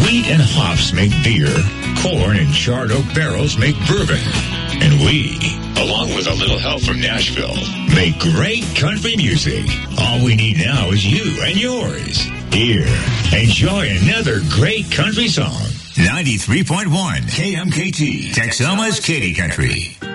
Wheat and hops make beer. Corn and charred oak barrels make bourbon. And we, along with a little help from Nashville, make great country music. All we need now is you and yours. Here, enjoy another great country song. 93.1 KMKT, Texoma's Katy Country.